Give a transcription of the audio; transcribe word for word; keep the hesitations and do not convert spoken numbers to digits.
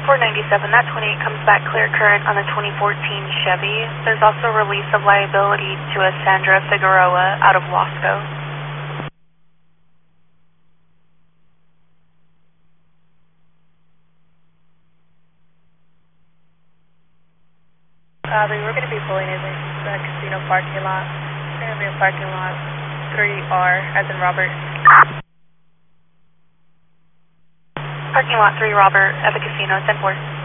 four ninety-seven, that twenty-eight comes back clear current on the twenty fourteen Chevy. There's also release of liability to a Sandra Figueroa out of Wasco. Uh, we're going to be pulling in the casino parking lot. We're going to be in parking lot three R, as in Robert. Parking lot three, Robert, at the casino, ten four.